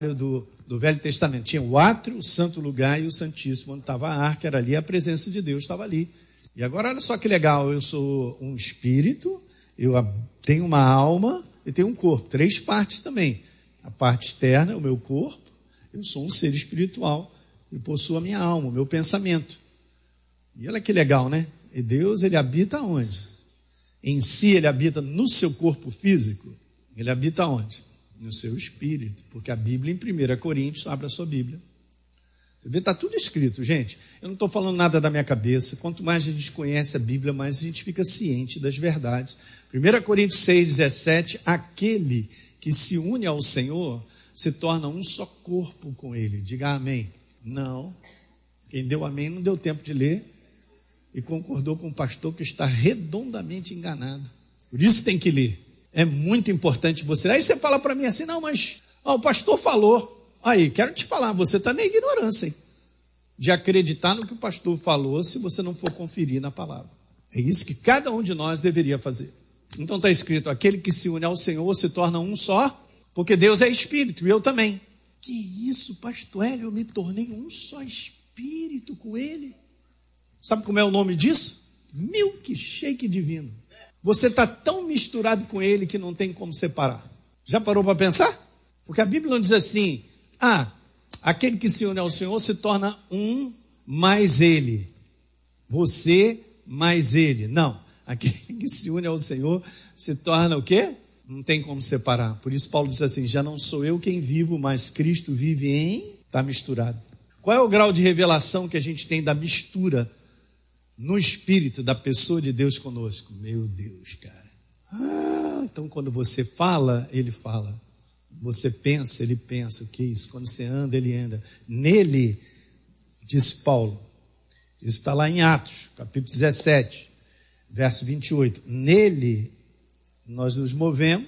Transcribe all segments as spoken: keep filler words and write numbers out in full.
Do, do Velho Testamento. Tinha o átrio, o santo lugar e o santíssimo, onde estava a arca, era ali, a presença de Deus estava ali. E agora olha só que legal, eu sou um espírito, eu tenho uma alma e tenho um corpo, três partes também. A parte externa é o meu corpo, eu sou um ser espiritual e possuo a minha alma, o meu pensamento. E olha que legal, né? E Deus, ele habita onde? Em si, ele habita no seu corpo físico? Ele habita onde? No seu espírito, porque a Bíblia em primeira Coríntios, abre a sua Bíblia. Você vê, está tudo escrito, gente. Eu não estou falando nada da minha cabeça. Quanto mais a gente conhece a Bíblia, mais a gente fica ciente das verdades. primeira Coríntios seis, dezessete, aquele que se une ao Senhor se torna um só corpo com Ele. Diga amém. Não. Quem deu amém não deu tempo de ler e concordou com o pastor que está redondamente enganado. Por isso tem que ler. É muito importante você. Aí você fala para mim assim, não, mas ó, o pastor falou. Aí, quero te falar, você está na ignorância, hein? De acreditar no que o pastor falou se você não for conferir na palavra. É isso que cada um de nós deveria fazer. Então está escrito, aquele que se une ao Senhor se torna um só, porque Deus é espírito, e eu também. Que isso, pastor Hélio, eu me tornei um só espírito com ele. Sabe como é o nome disso? Milkshake divino. Você está tão misturado com ele que não tem como separar. Já parou para pensar? Porque a Bíblia não diz assim, ah, aquele que se une ao Senhor se torna um mais ele. Você mais ele. Não, aquele que se une ao Senhor se torna o quê? Não tem como separar. Por isso Paulo diz assim, já não sou eu quem vivo, mas Cristo vive em... Está misturado. Qual é o grau de revelação que a gente tem da mistura no espírito da pessoa de Deus conosco? Meu Deus, cara. Ah, então quando você fala, ele fala. Você pensa, ele pensa. O que é isso? Quando você anda, ele anda. Nele, disse Paulo, isso está lá em Atos, capítulo dezessete, verso vinte e oito. Nele nós nos movemos,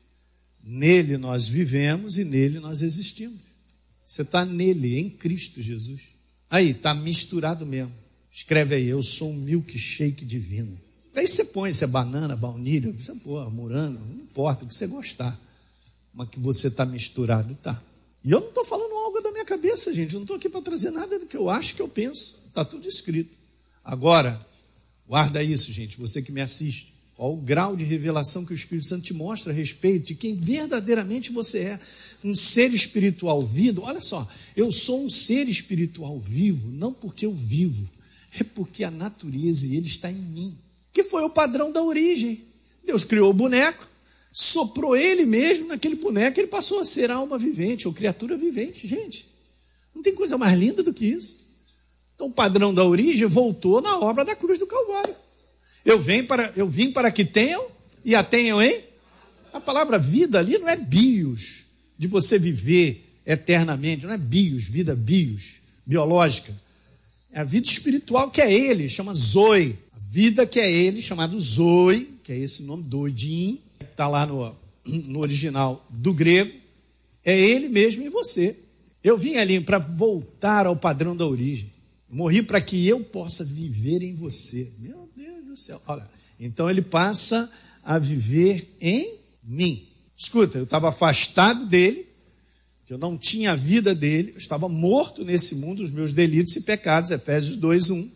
nele nós vivemos e nele nós existimos. Você está nele, em Cristo Jesus. Aí, está misturado mesmo. Escreve aí, eu sou um milkshake divino. Aí você põe, se é banana, baunilha, você põe morango, não importa, o que você gostar. Mas que você está misturado, tá. E eu não estou falando algo da minha cabeça, gente. Eu não estou aqui para trazer nada do que eu acho que eu penso. Está tudo escrito. Agora, guarda isso, gente, você que me assiste. Qual o grau de revelação que o Espírito Santo te mostra a respeito de quem verdadeiramente você é. Um ser espiritual vivo. Olha só, eu sou um ser espiritual vivo, não porque eu vivo, é porque a natureza e ele está em mim. Que foi o padrão da origem. Deus criou o boneco, soprou ele mesmo naquele boneco, ele passou a ser alma vivente ou criatura vivente. Gente, não tem coisa mais linda do que isso. Então o padrão da origem voltou na obra da cruz do Calvário. Eu, venho para, eu vim para que tenham e a tenham em... A palavra vida ali não é bios, de você viver eternamente, não é bios, vida bios, biológica. É a vida espiritual que é ele, chama Zoe. A vida que é ele, chamado Zoe, que é esse nome doidinho, que está lá no, no original do grego, é ele mesmo em você. Eu vim ali para voltar ao padrão da origem. Morri para que eu possa viver em você. Meu Deus do céu. Olha, então ele passa a viver em mim. Escuta, eu estava afastado dele, que eu não tinha a vida dele, eu estava morto nesse mundo, os meus delitos e pecados, Efésios dois, um.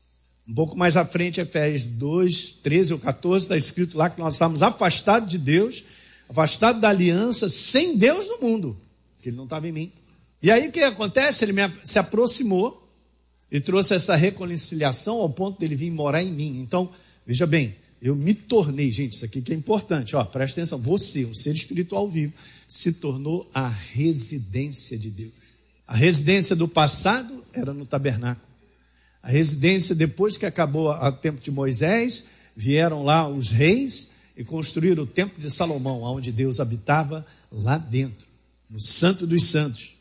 Um pouco mais à frente, Efésios dois, treze ou catorze, está escrito lá que nós estávamos afastados de Deus, afastados da aliança, sem Deus no mundo, que ele não estava em mim. E aí o que acontece? Ele me, se aproximou e trouxe essa reconciliação ao ponto dele vir morar em mim. Então, veja bem, eu me tornei, gente, isso aqui que é importante, ó, presta atenção, você, um ser espiritual vivo, se tornou a residência de Deus. A residência do passado era no tabernáculo. A residência, depois que acabou o tempo de Moisés, vieram lá os reis e construíram o templo de Salomão, onde Deus habitava lá dentro, no Santo dos Santos.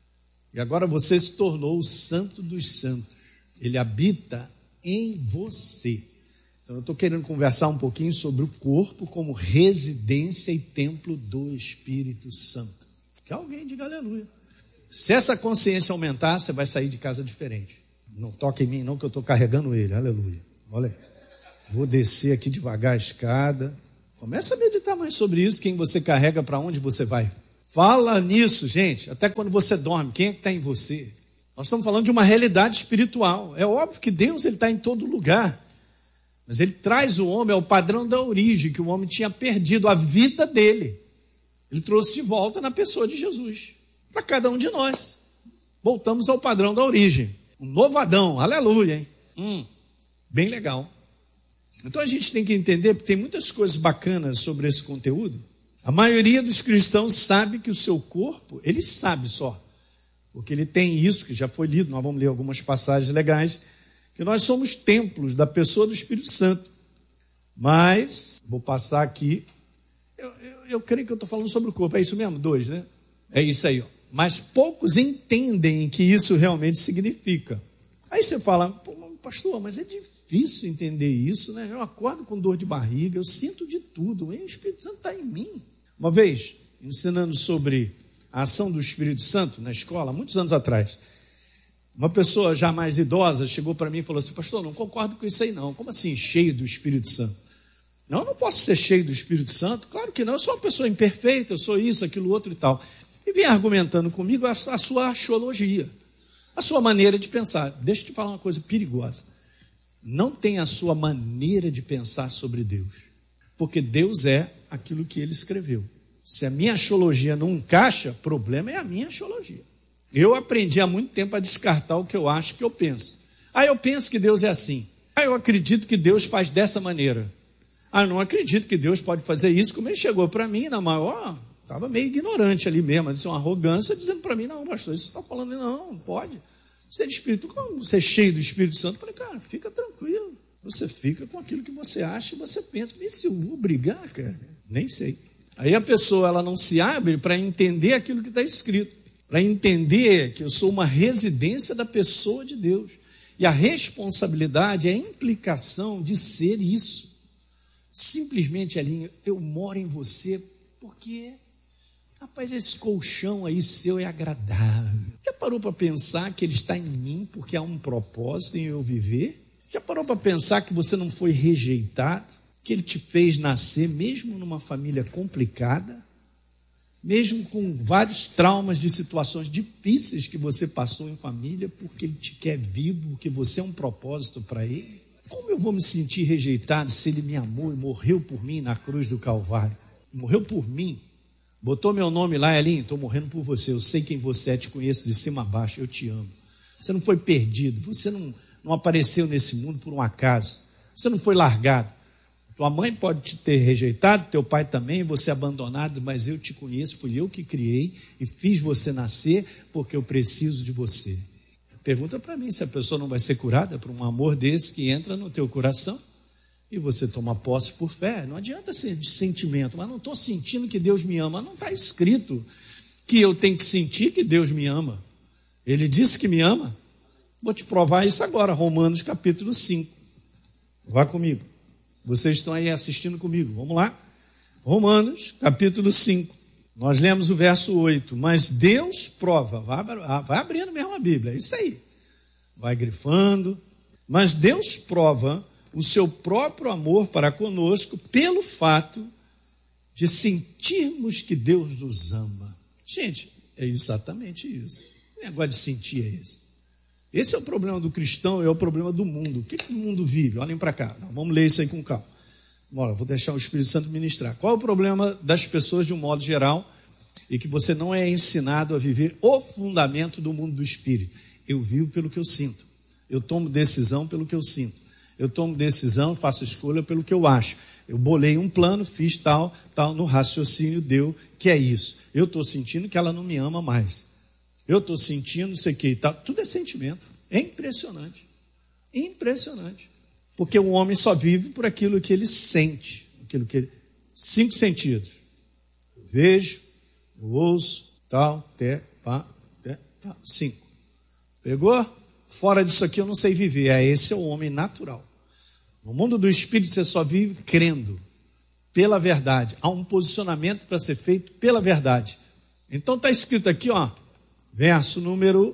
E agora você se tornou o Santo dos Santos. Ele habita em você. Então eu estou querendo conversar um pouquinho sobre o corpo como residência e templo do Espírito Santo. Que alguém diga aleluia. Se essa consciência aumentar, você vai sair de casa diferente. Não toque em mim não, que eu estou carregando ele, aleluia. Olha aí. Vou descer aqui devagar a escada. Começa a meditar mais sobre isso, quem você carrega, para onde você vai. Fala nisso, gente, até quando você dorme, quem é que está em você? Nós estamos falando de uma realidade espiritual. É óbvio que Deus está em todo lugar, mas Ele traz o homem ao padrão da origem, que o homem tinha perdido a vida dele. Ele trouxe de volta na pessoa de Jesus, para cada um de nós. Voltamos ao padrão da origem. Um novo Adão, aleluia, hein? Hum, bem legal. Então a gente tem que entender, porque tem muitas coisas bacanas sobre esse conteúdo. A maioria dos cristãos sabe que o seu corpo, ele sabe só, porque ele tem isso, que já foi lido, nós vamos ler algumas passagens legais, que nós somos templos da pessoa do Espírito Santo. Mas, vou passar aqui, eu, eu, eu creio que eu estou falando sobre o corpo, é isso mesmo? Dois, né? É isso aí, ó. Mas poucos entendem que isso realmente significa. Aí você fala, pô, pastor, mas é difícil entender isso, né? Eu acordo com dor de barriga, eu sinto de tudo, e o Espírito Santo está em mim. Uma vez, ensinando sobre a ação do Espírito Santo na escola, muitos anos atrás, uma pessoa já mais idosa chegou para mim e falou assim, pastor, não concordo com isso aí não. Como assim, cheio do Espírito Santo? Não, eu não posso ser cheio do Espírito Santo. Claro que não, eu sou uma pessoa imperfeita, eu sou isso, aquilo, outro e tal. E vem argumentando comigo a, a sua axiologia, a sua maneira de pensar. Deixa eu te falar uma coisa perigosa. Não tem a sua maneira de pensar sobre Deus, porque Deus é aquilo que Ele escreveu. Se a minha axiologia não encaixa, o problema é a minha axiologia. Eu aprendi há muito tempo a descartar o que eu acho que eu penso. Ah, eu penso que Deus é assim. Ah, eu acredito que Deus faz dessa maneira. Ah, eu não acredito que Deus pode fazer isso. Como ele chegou para mim, na maior, estava meio ignorante ali mesmo, disse uma arrogância, dizendo para mim, não, pastor, isso está falando, não, não pode. Você é de Espírito, como você é cheio do Espírito Santo? Eu falei, cara, fica tranquilo. Você fica com aquilo que você acha e você pensa, e se eu vou brigar, cara? Nem sei. Aí a pessoa, ela não se abre para entender aquilo que está escrito, para entender que eu sou uma residência da pessoa de Deus. E a responsabilidade é a implicação de ser isso. Simplesmente, Alinho, eu moro em você porque, rapaz, esse colchão aí seu é agradável. Já parou para pensar que ele está em mim porque há um propósito em eu viver? Já parou para pensar que você não foi rejeitado? Que Ele te fez nascer mesmo numa família complicada? Mesmo com vários traumas de situações difíceis que você passou em família, porque Ele te quer vivo, porque você é um propósito para Ele? Como eu vou me sentir rejeitado se Ele me amou e morreu por mim na cruz do Calvário? Morreu por mim, botou meu nome lá, Elinho, estou morrendo por você, eu sei quem você é, te conheço de cima a baixo, eu te amo. Você não foi perdido, você não, não apareceu nesse mundo por um acaso, você não foi largado. Tua mãe pode te ter rejeitado, teu pai também, você abandonado, mas eu te conheço, fui eu que criei e fiz você nascer porque eu preciso de você. Pergunta para mim se a pessoa não vai ser curada por um amor desse que entra no teu coração e você toma posse por fé. Não adianta ser de sentimento, mas não estou sentindo que Deus me ama. Não está escrito que eu tenho que sentir que Deus me ama. Ele disse que me ama. Vou te provar isso agora, Romanos capítulo cinco. Vá comigo. Vocês estão aí assistindo comigo, vamos lá. Romanos, capítulo cinco. Nós lemos o verso oito. Mas Deus prova, vai, vai abrindo mesmo a Bíblia, é isso aí. Vai grifando. Mas Deus prova o seu próprio amor para conosco pelo fato de sentirmos que Deus nos ama. Gente, é exatamente isso. O negócio de sentir é esse. Esse é o problema do cristão, é o problema do mundo. O que, que o mundo vive? Olhem para cá. Não, vamos ler isso aí com calma. Bora, vou deixar o Espírito Santo ministrar. Qual é o problema das pessoas de um modo geral e que você não é ensinado a viver o fundamento do mundo do Espírito? Eu vivo pelo que eu sinto. Eu tomo decisão pelo que eu sinto. Eu tomo decisão, faço escolha pelo que eu acho. Eu bolei um plano, fiz tal, tal, no raciocínio deu que é isso. Eu estou sentindo que ela não me ama mais. Eu estou sentindo, não sei o que e tal. Tudo é sentimento. É impressionante. Impressionante. Porque o homem só vive por aquilo que ele sente. Aquilo que ele... Cinco sentidos. Eu vejo, eu ouço, tal, até, pá, até, pá. Cinco. Pegou? Fora disso aqui eu não sei viver. É, esse é o homem natural. No mundo do Espírito você só vive crendo. Pela verdade. Há um posicionamento para ser feito pela verdade. Então está escrito aqui, ó. Verso número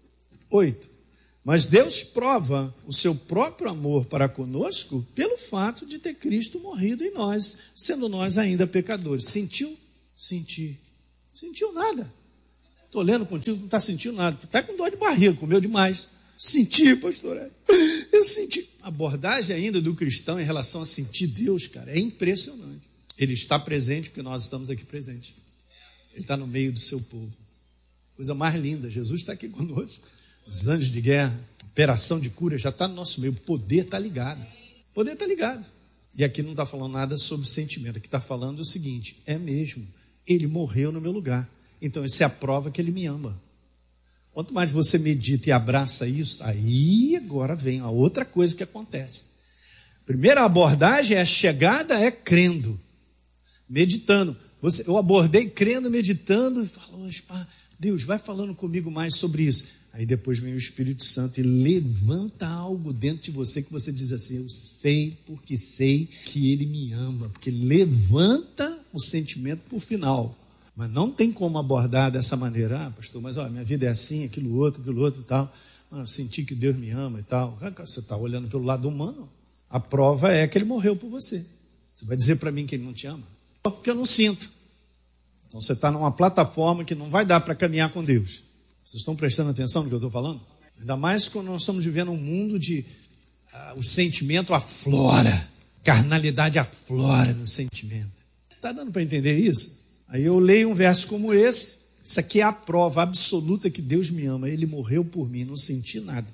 oito. Mas Deus prova o seu próprio amor para conosco pelo fato de ter Cristo morrido em nós, sendo nós ainda pecadores. Sentiu? Senti. Não sentiu nada. Estou lendo contigo, não está sentindo nada. Tu está com dor de barriga, comeu demais. Senti, pastor. Eu senti. A abordagem ainda do cristão em relação a sentir Deus, cara, é impressionante. Ele está presente porque nós estamos aqui presentes. Ele está no meio do seu povo. Coisa mais linda, Jesus está aqui conosco. Os anjos de guerra, operação de cura, já está no nosso meio. O poder está ligado. O poder está ligado. E aqui não está falando nada sobre sentimento. Aqui está falando o seguinte: é mesmo, ele morreu no meu lugar. Então isso é a prova que ele me ama. Quanto mais você medita e abraça isso, aí agora vem a outra coisa que acontece. Primeira abordagem é a chegada, é crendo, meditando. Você, eu abordei crendo, meditando, e falou, Deus, vai falando comigo mais sobre isso. Aí depois vem o Espírito Santo e levanta algo dentro de você que você diz assim, eu sei porque sei que ele me ama, porque levanta o sentimento por final. Mas não tem como abordar dessa maneira, ah, pastor, mas ó, minha vida é assim, aquilo outro, aquilo outro e tal. Ah, eu senti que Deus me ama e tal. Você está olhando pelo lado humano. A prova é que ele morreu por você. Você vai dizer para mim que ele não te ama? Porque eu não sinto. Então você está numa plataforma que não vai dar para caminhar com Deus. Vocês estão prestando atenção no que eu estou falando? Ainda mais quando nós estamos vivendo um mundo de ah, o sentimento aflora, carnalidade aflora no sentimento. Está dando para entender isso? Aí eu leio um verso como esse, isso aqui é a prova absoluta que Deus me ama. Ele morreu por mim, não senti nada.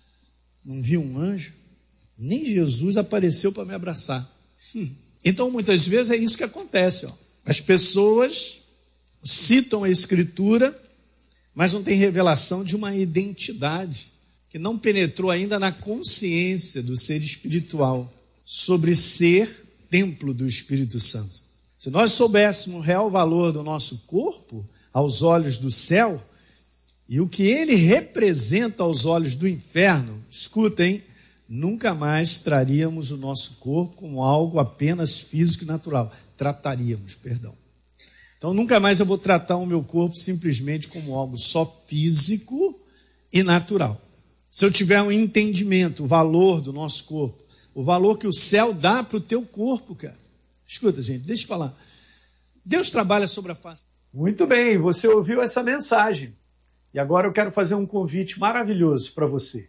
Não vi um anjo, nem Jesus apareceu para me abraçar. Hum. Então muitas vezes é isso que acontece. Ó. As pessoas citam a Escritura, mas não tem revelação de uma identidade que não penetrou ainda na consciência do ser espiritual sobre ser templo do Espírito Santo. Se nós soubéssemos o real valor do nosso corpo aos olhos do céu e o que ele representa aos olhos do inferno, escutem, nunca mais traríamos o nosso corpo como algo apenas físico e natural. Trataríamos, perdão. Então nunca mais eu vou tratar o meu corpo simplesmente como algo só físico e natural. Se eu tiver um entendimento, o valor do nosso corpo, o valor que o céu dá para o teu corpo, cara. Escuta, gente, deixa eu falar. Deus trabalha sobre a face. Muito bem, você ouviu essa mensagem. E agora eu quero fazer um convite maravilhoso para você.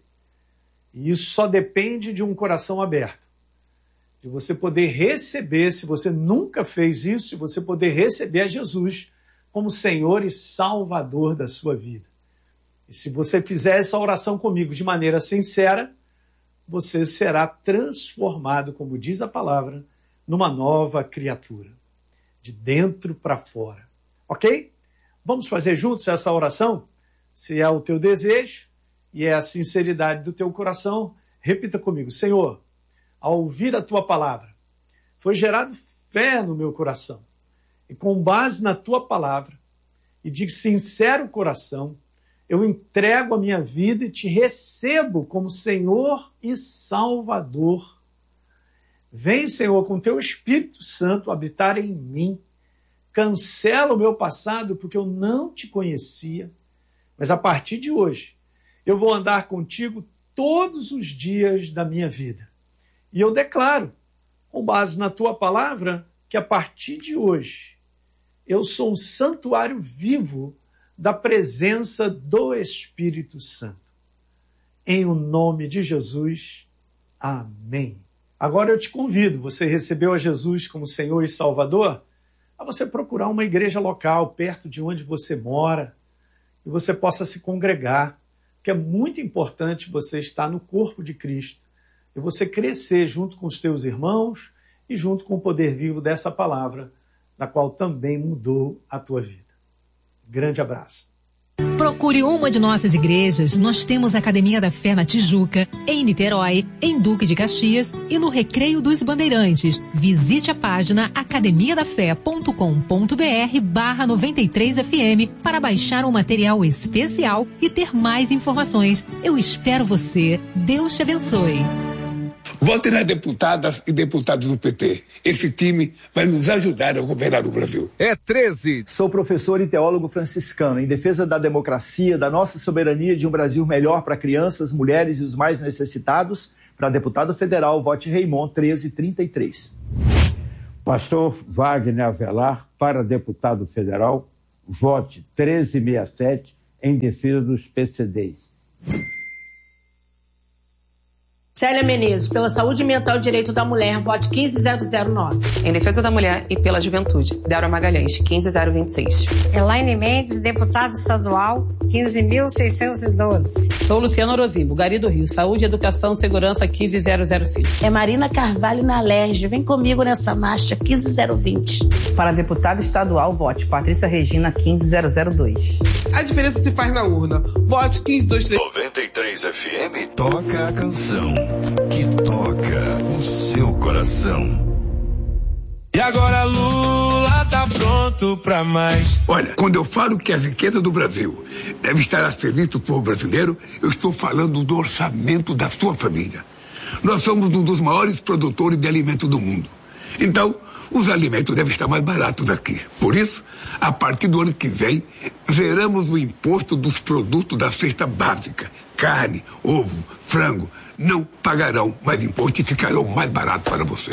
E isso só depende de um coração aberto. De você poder receber, se você nunca fez isso, de você poder receber a Jesus como Senhor e Salvador da sua vida. E se você fizer essa oração comigo de maneira sincera, você será transformado, como diz a palavra, numa nova criatura, de dentro para fora. Ok? Vamos fazer juntos essa oração? Se é o teu desejo e é a sinceridade do teu coração, repita comigo. Senhor, ao ouvir a tua palavra, foi gerado fé no meu coração. E com base na tua palavra e de sincero coração, eu entrego a minha vida e te recebo como Senhor e Salvador. Vem, Senhor, com teu Espírito Santo habitar em mim. Cancela o meu passado porque eu não te conhecia. Mas a partir de hoje, eu vou andar contigo todos os dias da minha vida. E eu declaro, com base na tua palavra, que a partir de hoje, eu sou um santuário vivo da presença do Espírito Santo. Em o nome de Jesus, amém. Agora eu te convido, você recebeu a Jesus como Senhor e Salvador, a você procurar uma igreja local, perto de onde você mora, e você possa se congregar, porque é muito importante você estar no corpo de Cristo, e você crescer junto com os teus irmãos e junto com o poder vivo dessa palavra, na qual também mudou a tua vida. Grande abraço. Procure uma de nossas igrejas. Nós temos a Academia da Fé na Tijuca, em Niterói, em Duque de Caxias e no Recreio dos Bandeirantes. Visite a página academia da fé ponto com ponto br barra noventa e três F M para baixar um material especial e ter mais informações. Eu espero você. Deus te abençoe. Vote nas deputadas e deputados do P T. Esse time vai nos ajudar a governar o Brasil. É treze. Sou professor e teólogo franciscano, em defesa da democracia, da nossa soberania de um Brasil melhor para crianças, mulheres e os mais necessitados. Para deputado federal, vote Raymond treze trinta e três. Pastor Wagner Avelar, para deputado federal, vote treze sessenta e sete em defesa dos P C Ds. Célia Menezes, pela saúde mental e direito da mulher, vote quinze mil e nove. Em defesa da mulher e pela juventude, Débora Magalhães, quinze mil e vinte e seis. Elaine Mendes, deputada estadual, quinze mil seiscentos e doze. Sou Luciano Orozimbo, Gari do Rio, saúde, educação, segurança, quinze mil cinco. É Marina Carvalho na Alerj, vem comigo nessa marcha, quinze mil vinte. Para deputada estadual, vote Patrícia Regina, quinze mil dois. A diferença se faz na urna. Vote quinze mil duzentos e trinta e três. noventa e três F M toca a canção que toca o seu coração. E agora Lula tá pronto pra mais. Olha, quando eu falo que a riqueza do Brasil deve estar a serviço do povo brasileiro, eu estou falando do orçamento da sua família. Nós somos um dos maiores produtores de alimento do mundo. Então, os alimentos devem estar mais baratos aqui. Por isso, a partir do ano que vem, zeramos o imposto dos produtos da cesta básica. Carne, ovo, frango, não pagarão mais imposto e ficarão mais baratos para você.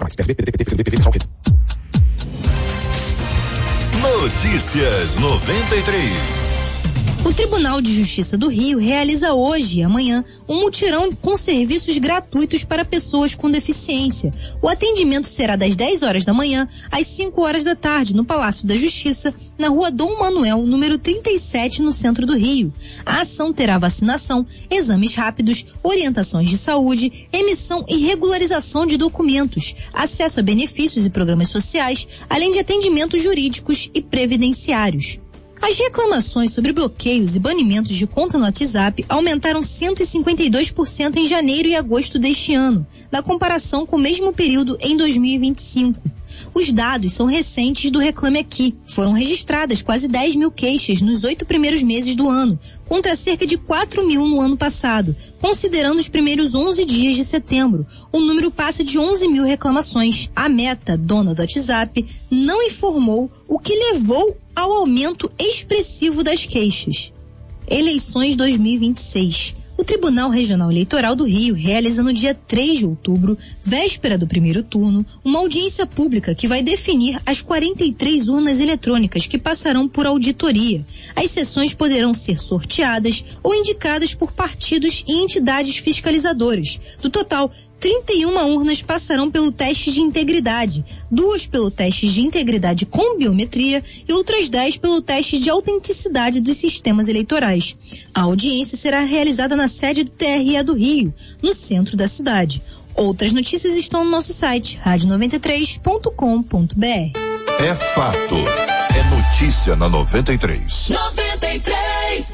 Notícias noventa e três. O Tribunal de Justiça do Rio realiza hoje e amanhã um mutirão com serviços gratuitos para pessoas com deficiência. O atendimento será das dez horas da manhã às cinco horas da tarde no Palácio da Justiça, na Rua Dom Manuel, número trinta e sete, no centro do Rio. A ação terá vacinação, exames rápidos, orientações de saúde, emissão e regularização de documentos, acesso a benefícios e programas sociais, além de atendimentos jurídicos e previdenciários. As reclamações sobre bloqueios e banimentos de conta no WhatsApp aumentaram cento e cinquenta e dois por cento em janeiro e agosto deste ano, na comparação com o mesmo período em dois mil e vinte e cinco. Os dados são recentes do Reclame Aqui. Foram registradas quase dez mil queixas nos oito primeiros meses do ano, contra cerca de quatro mil no ano passado. Considerando os primeiros onze dias de setembro, o número passa de onze mil reclamações. A Meta, dona do WhatsApp, não informou o que levou ao aumento expressivo das queixas. Eleições dois mil e vinte e seis. O Tribunal Regional Eleitoral do Rio realiza no dia três de outubro, véspera do primeiro turno, uma audiência pública que vai definir as quarenta e três urnas eletrônicas que passarão por auditoria. As sessões poderão ser sorteadas ou indicadas por partidos e entidades fiscalizadoras. Do total, trinta e uma urnas passarão pelo teste de integridade, duas pelo teste de integridade com biometria e outras dez pelo teste de autenticidade dos sistemas eleitorais. A audiência será realizada na sede do T R E do Rio, no centro da cidade. Outras notícias estão no nosso site, rádio noventa e três ponto com ponto b r. É fato. É notícia na noventa e três. noventa e três.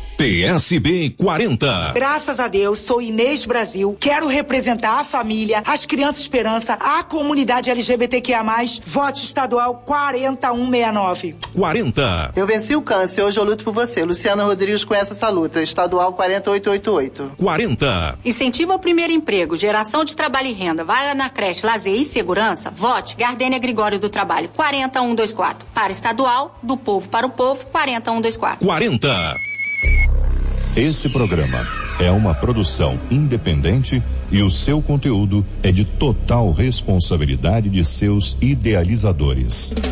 P S B quarenta. Graças a Deus, sou Inês Brasil, quero representar a família, as crianças Esperança, a comunidade L G B T Q I A mais, voto estadual quarenta e um sessenta e nove. quarenta. Eu venci o câncer, hoje eu luto por você. Luciana Rodrigues conhece essa luta, estadual quarenta e oito oitenta e oito. quarenta. Incentiva o primeiro emprego, geração de trabalho e renda, vaga na creche, lazer e segurança, vote Gardênia Gregório do Trabalho, quarenta e um vinte e quatro. Para estadual, do povo para o povo, quarenta e um vinte e quatro. quarenta. Esse programa é uma produção independente e o seu conteúdo é de total responsabilidade de seus idealizadores.